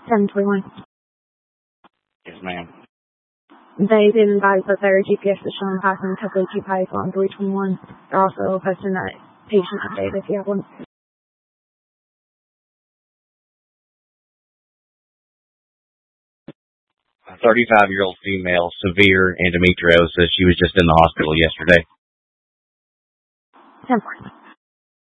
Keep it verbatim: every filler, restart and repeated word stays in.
ten twenty-one. Yes, ma'am. They didn't advise that their G P S is showing passing Tesla G P S on three twenty-one. They're also requesting that patient update if you have one. A thirty-five-year-old female, severe endometriosis. She was just in the hospital yesterday. ten forty.